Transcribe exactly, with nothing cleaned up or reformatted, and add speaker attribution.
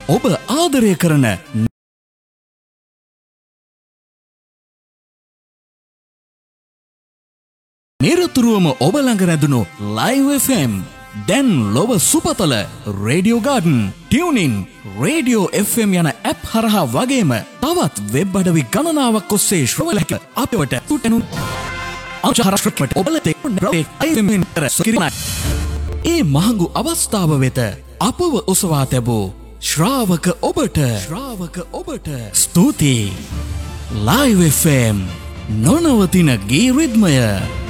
Speaker 1: ඔබ ආදරය කරන නිරතුරුවම ඔබ ළඟ රැඳුණු ලයිව් එෆ් එම් දැන් ලොව සුපතල radio garden tuning radio F M යන ඇප් හරහා වගේම තවත් වෙබ් අඩවි ගණනාවක් ඔස්සේ ශ්‍රවණය කළ අපවට තුටෙනු අංශහරස්ත්‍රකට ඔබලට ඒ මහඟු අවස්ථාව වෙත අපව ඔසවා තැබූ ශ්‍රාවක ඔබට ශ්‍රාවක ඔබට ස්තුතියි. ලයිව් එෆ් එම් නොනවතින ගී රිද්මය.